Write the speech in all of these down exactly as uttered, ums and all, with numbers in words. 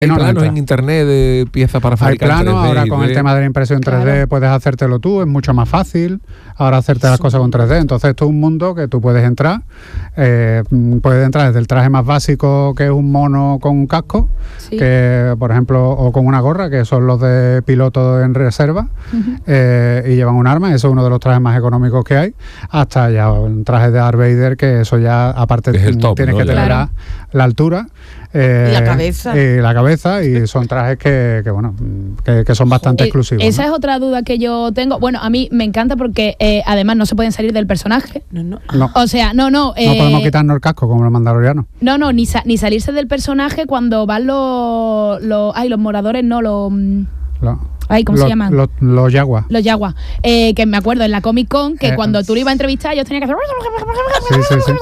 Hay no, planos no en internet de piezas para fabricar Hay planos, tres D, ahora con el tema de la impresión tres D claro. puedes hacértelo tú, es mucho más fácil ahora hacerte las cosas con tres D, entonces esto es un mundo que tú puedes entrar, eh, puedes entrar desde el traje más básico que es un mono con un casco, sí. que por ejemplo, o con una gorra, que son los de piloto en reserva, uh-huh. eh, y llevan un arma, eso es uno de los trajes más económicos que hay, hasta ya un traje de Darth Vader, que eso ya aparte es el top, tienes ¿no? que tener claro. la, la altura. Eh, y la cabeza. Y la cabeza, y son trajes que, que bueno, que, que son bastante eh, exclusivos. Esa ¿no? es otra duda que yo tengo. Bueno, a mí me encanta porque eh, además no se pueden salir del personaje. No, no. no. O sea, no, no. Eh, no podemos quitarnos el casco como los mandalorianos. No, no, ni, sa- ni salirse del personaje cuando van los. los ay, los moradores, no, los. Lo, ay, ¿cómo lo, se llaman? Los lo Yaguas. Los Yaguas. Eh, que me acuerdo en la Comic Con que eh, cuando tú lo ibas a entrevistar, ellos tenían que hacer. Sí, sí, sí.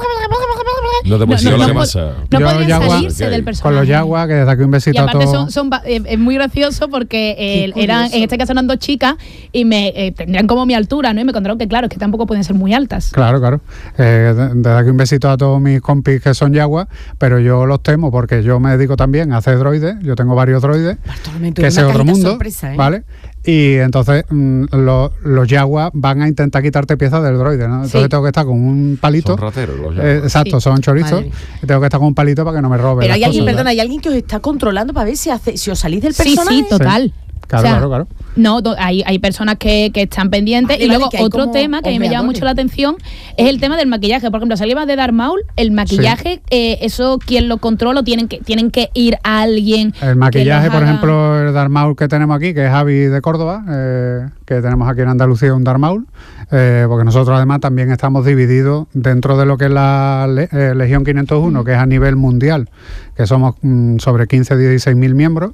No te puedes ir no, a la no, masa. No podían Yagua, salirse del personaje. Con los Yaguas, que desde aquí un besito y aparte a todos. son, son, eh, es muy gracioso porque eh, eran, en este caso eran dos chicas y me eh, tendrían como mi altura, ¿no? Y me contaron que claro, es que tampoco pueden ser muy altas. Claro, claro. Eh, desde aquí un besito a todos mis compis que son Yaguas, pero yo los temo porque yo me dedico también a hacer droides. Yo tengo varios droides, que ese es otro mundo, sorpresa, ¿eh? ¿Vale? Y entonces mmm, los, los Yaguas van a intentar quitarte piezas del droide, ¿no? Entonces sí. tengo que estar con un palito. Son rateros los eh, Exacto, sí. son chorizos. Y tengo que estar con un palito para que no me roben. Pero hay alguien, cosas, perdona, hay alguien que os está controlando para ver si hace, si os salís del personaje. Sí, sí, total. Sí. Claro, o sea, claro, claro. No, do, hay, hay personas que, que están pendientes. Vale, y luego vale, otro tema que a mí me llama mucho la atención es el tema del maquillaje. Por ejemplo, salimos de Darth Maul, el maquillaje, sí. eh, eso ¿quién lo controla? ¿Tienen que, tienen que ir a alguien? El maquillaje, por ejemplo, el Darth Maul que tenemos aquí, que es Javi de Córdoba, eh, que tenemos aquí en Andalucía un Darth Maul, eh, porque nosotros además también estamos divididos dentro de lo que es la le, eh, Legión quinientos uno, mm. que es a nivel mundial, que somos mm, sobre quince a dieciséis mil miembros.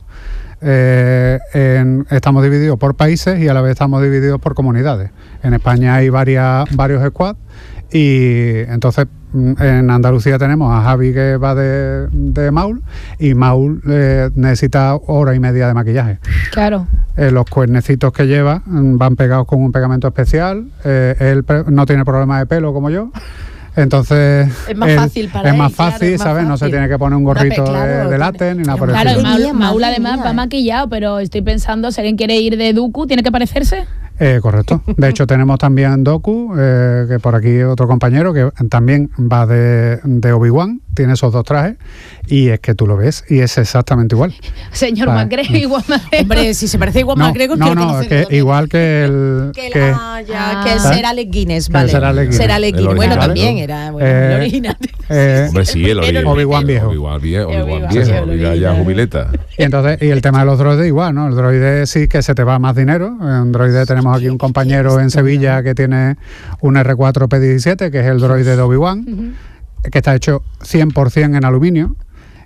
Eh, en, estamos divididos por países y a la vez estamos divididos por comunidades. En España hay varias, varios squads y entonces en Andalucía tenemos a Javi que va de, de Maul y Maul eh, necesita hora y media de maquillaje. Claro. Eh, los cuernecitos que lleva van pegados con un pegamento especial. Eh, él no tiene problemas de pelo como yo. Entonces es más él, fácil para es él, más fácil, claro, es más ¿sabes? fácil. No se tiene que poner un gorrito no, claro, de, de látex ni nada por el claro, estilo. Claro, Maul además va maquillado, pero estoy pensando, si alguien quiere ir de Dooku, ¿tiene que parecerse? Eh, correcto. De hecho, tenemos también Dooku, eh, que por aquí otro compañero que también va de, de Obi-Wan, tiene esos dos trajes, y es que tú lo ves y es exactamente igual. Señor vale. McGregor, igual McGregor. Hombre, si se parece igual no, McGregor, no, no, es que igual que el que, el, que, ah, ya, ah, que el Sir Alec Guinness, vale. Ser Alec Guinness. Ser Alec Guinness. Bueno, ¿vale? también era bueno, eh, el original. Eh, Hombre, sí, el original. Obi-Wan viejo. Obi-Wan viejo, Obi-Wan sí, viejo, Obi-Wan ya jubileta. Y entonces, y el tema de los droides igual, ¿no? El droide sí que se te va más dinero. En droide tenemos aquí un compañero en Sevilla que tiene un R cuatro P diecisiete, que es el droide de Obi-Wan, uh-huh. que está hecho cien por ciento en aluminio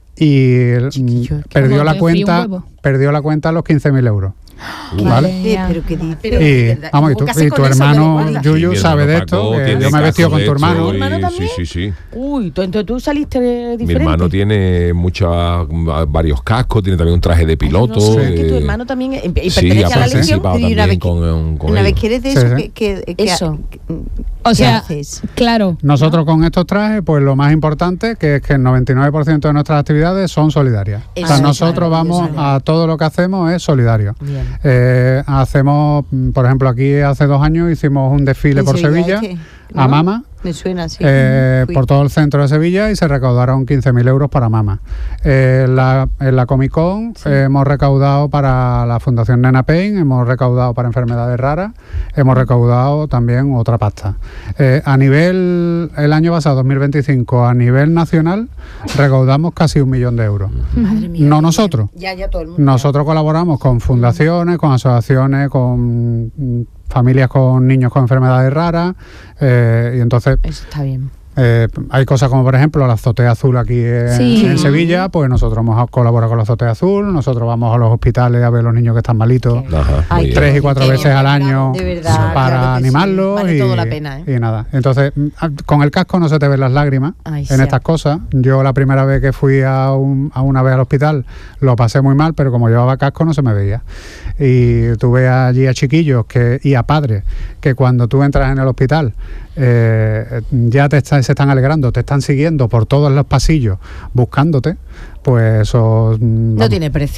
y Chiquillo, perdió la cuenta perdió la cuenta a los quince mil euros. ¿Vale? Pero que dice, y, vamos, y tu, y tu hermano Yuyu sabe de esto, que yo me he vestido con tu hermano. ¿Tu hermano también? Sí, sí, sí. Uy, ¿tú, entonces tú saliste diferente. Mi hermano tiene muchos, varios cascos, tiene también un traje de piloto. No sé, eh, que tu hermano también y pertenece sí, a la Legión. Y una vez, con, con una vez quieres de sí, eso, sí. que, que, que eso. Que, o sea, claro. Nosotros ¿no? con estos trajes, pues lo más importante que es que el noventa y nueve por ciento de nuestras actividades son solidarias. Eso, o sea, nosotros claro, vamos a todo lo que hacemos es solidario. Eh, hacemos, por ejemplo, aquí hace dos años hicimos un desfile por Sevilla, Sevilla ¿no? a Mama. Me suena así. Eh, por todo el centro de Sevilla y se recaudaron quince mil euros para Mama. Eh, la, en la Comic Con sí. eh, hemos recaudado para la Fundación Nena Pain, hemos recaudado para enfermedades raras, hemos recaudado también otra pasta. Eh, a nivel, el año pasado, dos mil veinticinco, a nivel nacional, recaudamos casi un millón de euros. Madre mía, no nosotros. Ya, ya todo el mundo. Nosotros colaboramos con fundaciones, con asociaciones, con familias con niños con enfermedades raras, eh, y entonces eso está bien. Eh, hay cosas como, por ejemplo, la azotea azul aquí en, sí. en Sevilla, pues nosotros hemos colaborado con la azotea azul, nosotros vamos a los hospitales a ver a los niños que están malitos, Ajá, Ay, tres y cuatro veces al año verdad, para claro animarlos, sí. Vale y, todo la pena, ¿eh? y nada. Entonces, con el casco no se te ven las lágrimas. Ay, en sí. estas cosas. Yo la primera vez que fui a, un, a una vez al hospital lo pasé muy mal, pero como llevaba casco no se me veía. Y tuve allí a chiquillos que y a padres que cuando tú entras en el hospital eh, ya te está, se están alegrando, te están siguiendo por todos los pasillos buscándote, pues eso... No tiene precio.